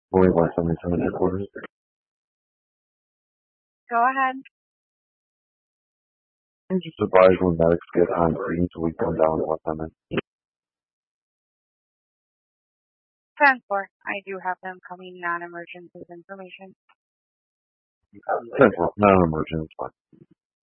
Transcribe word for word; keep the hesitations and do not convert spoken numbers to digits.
Point one seventy-seven headquarters. Go ahead. I'm just advised when medics get on scene so we come down to one seven. ten four. I do have them coming non-emergency information. ten four, not an emergency, it's fine.